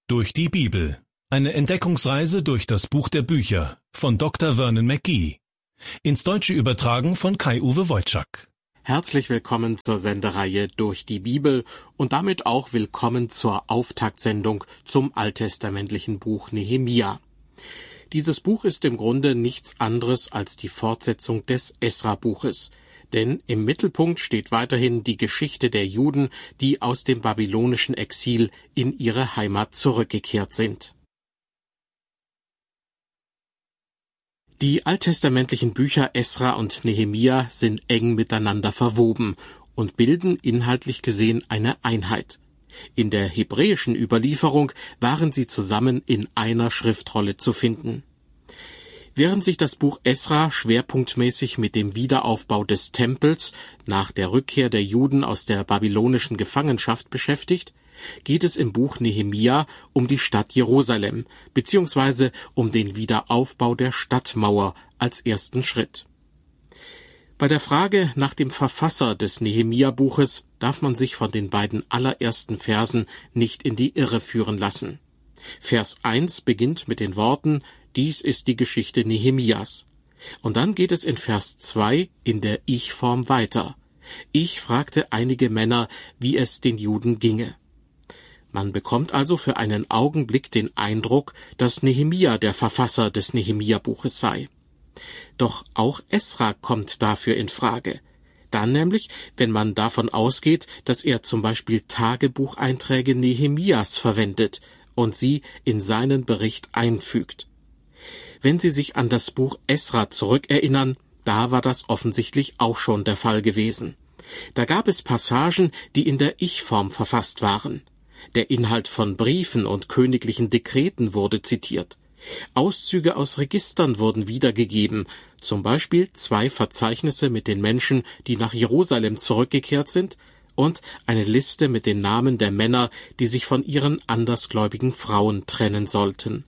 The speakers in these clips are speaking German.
Durch die Bibel. Eine Entdeckungsreise durch das Buch der Bücher von Dr. Vernon McGee. Ins Deutsche übertragen von Kai-Uwe Wojczak. Herzlich willkommen zur Sendereihe Durch die Bibel und damit auch willkommen zur Auftaktsendung zum alttestamentlichen Buch Nehemia. Dieses Buch ist im Grunde nichts anderes als die Fortsetzung des Esra-Buches. Denn im Mittelpunkt steht weiterhin die Geschichte der Juden, die aus dem babylonischen Exil in ihre Heimat zurückgekehrt sind. Die alttestamentlichen Bücher Esra und Nehemia sind eng miteinander verwoben und bilden inhaltlich gesehen eine Einheit. In der hebräischen Überlieferung waren sie zusammen in einer Schriftrolle zu finden. Während sich das Buch Esra schwerpunktmäßig mit dem Wiederaufbau des Tempels nach der Rückkehr der Juden aus der babylonischen Gefangenschaft beschäftigt, geht es im Buch Nehemia um die Stadt Jerusalem bzw. um den Wiederaufbau der Stadtmauer als ersten Schritt. Bei der Frage nach dem Verfasser des Nehemia-Buches darf man sich von den beiden allerersten Versen nicht in die Irre führen lassen. Vers 1 beginnt mit den Worten: Dies ist die Geschichte Nehemias. Und dann geht es in Vers 2 in der Ich-Form weiter. Ich fragte einige Männer, wie es den Juden ginge. Man bekommt also für einen Augenblick den Eindruck, dass Nehemia der Verfasser des Nehemia-Buches sei. Doch auch Esra kommt dafür in Frage. Dann nämlich, wenn man davon ausgeht, dass er zum Beispiel Tagebucheinträge Nehemias verwendet und sie in seinen Bericht einfügt. Wenn Sie sich an das Buch Esra zurückerinnern, da war das offensichtlich auch schon der Fall gewesen. Da gab es Passagen, die in der Ich-Form verfasst waren. Der Inhalt von Briefen und königlichen Dekreten wurde zitiert. Auszüge aus Registern wurden wiedergegeben, zum Beispiel 2 Verzeichnisse mit den Menschen, die nach Jerusalem zurückgekehrt sind, und eine Liste mit den Namen der Männer, die sich von ihren andersgläubigen Frauen trennen sollten.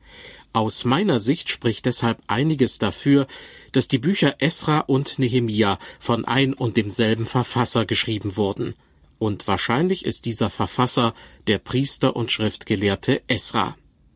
Aus meiner Sicht spricht deshalb einiges dafür, dass die Bücher Esra und Nehemia von ein und demselben Verfasser geschrieben wurden. Und wahrscheinlich ist dieser Verfasser der Priester und Schriftgelehrte Esra.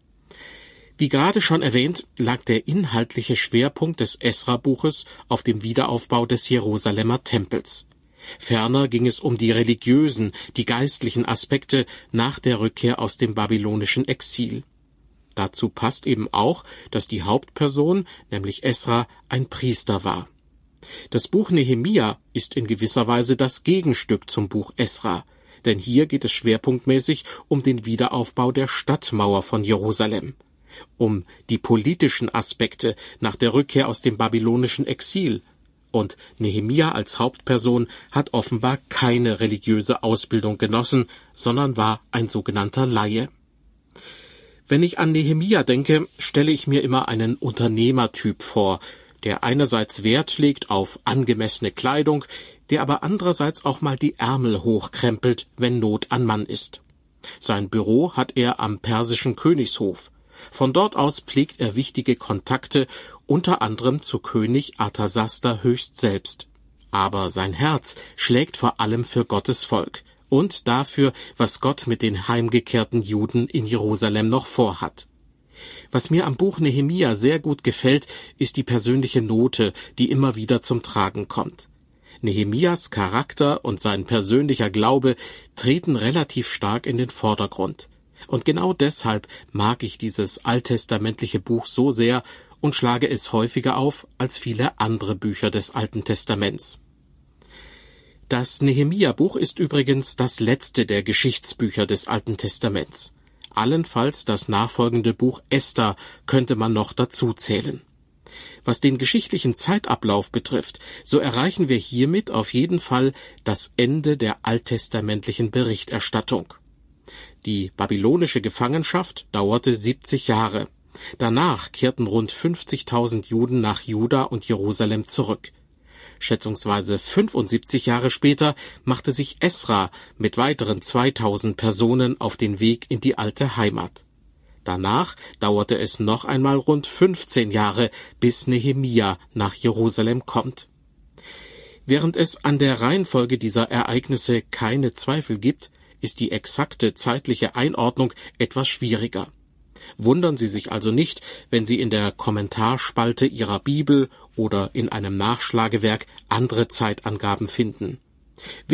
Wie gerade schon erwähnt, lag der inhaltliche Schwerpunkt des Esra-Buches auf dem Wiederaufbau des Jerusalemer Tempels. Ferner ging es um die religiösen, die geistlichen Aspekte nach der Rückkehr aus dem babylonischen Exil. Dazu passt eben auch, dass die Hauptperson, nämlich Esra, ein Priester war. Das Buch Nehemia ist in gewisser Weise das Gegenstück zum Buch Esra, denn hier geht es schwerpunktmäßig um den Wiederaufbau der Stadtmauer von Jerusalem, um die politischen Aspekte nach der Rückkehr aus dem babylonischen Exil. Und Nehemia als Hauptperson hat offenbar keine religiöse Ausbildung genossen, sondern war ein sogenannter Laie. Wenn ich an Nehemia denke, stelle ich mir immer einen Unternehmertyp vor, der einerseits Wert legt auf angemessene Kleidung, der aber andererseits auch mal die Ärmel hochkrempelt, wenn Not an Mann ist. Sein Büro hat er am persischen Königshof. Von dort aus pflegt er wichtige Kontakte, unter anderem zu König Arthasasta höchst selbst. Aber sein Herz schlägt vor allem für Gottes Volk und dafür, was Gott mit den heimgekehrten Juden in Jerusalem noch vorhat. Was mir am Buch Nehemia sehr gut gefällt, ist die persönliche Note, die immer wieder zum Tragen kommt. Nehemias Charakter und sein persönlicher Glaube treten relativ stark in den Vordergrund. Und genau deshalb mag ich dieses alttestamentliche Buch so sehr und schlage es häufiger auf als viele andere Bücher des Alten Testaments. Das Nehemia-Buch ist übrigens das letzte der Geschichtsbücher des Alten Testaments. Allenfalls das nachfolgende Buch Esther könnte man noch dazu zählen. Was den geschichtlichen Zeitablauf betrifft, so erreichen wir hiermit auf jeden Fall das Ende der alttestamentlichen Berichterstattung. Die babylonische Gefangenschaft dauerte 70 Jahre. Danach kehrten rund 50.000 Juden nach Juda und Jerusalem zurück. Schätzungsweise 75 Jahre später machte sich Esra mit weiteren 2000 Personen auf den Weg in die alte Heimat. Danach dauerte es noch einmal rund 15 Jahre, bis Nehemia nach Jerusalem kommt. Während es an der Reihenfolge dieser Ereignisse keine Zweifel gibt, ist die exakte zeitliche Einordnung etwas schwieriger. Wundern Sie sich also nicht, wenn Sie in der Kommentarspalte Ihrer Bibel oder in einem Nachschlagewerk andere Zeitangaben finden.